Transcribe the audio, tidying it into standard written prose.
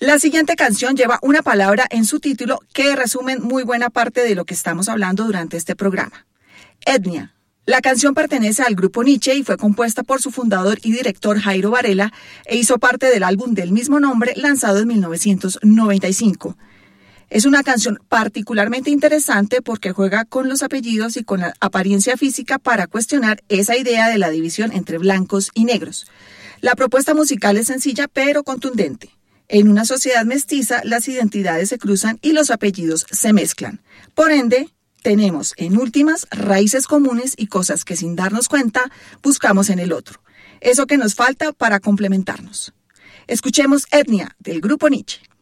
La siguiente canción lleva una palabra en su título que resumen muy buena parte de lo que estamos hablando durante este programa. Etnia. La canción pertenece al grupo Nietzsche y fue compuesta por su fundador y director Jairo Varela e hizo parte del álbum del mismo nombre lanzado en 1995. Es una canción particularmente interesante porque juega con los apellidos y con la apariencia física para cuestionar esa idea de la división entre blancos y negros. La propuesta musical es sencilla pero contundente. En una sociedad mestiza, las identidades se cruzan y los apellidos se mezclan. Por ende, tenemos, en últimas, raíces comunes y cosas que sin darnos cuenta buscamos en el otro. Eso que nos falta para complementarnos. Escuchemos Etnia, del grupo Nietzsche.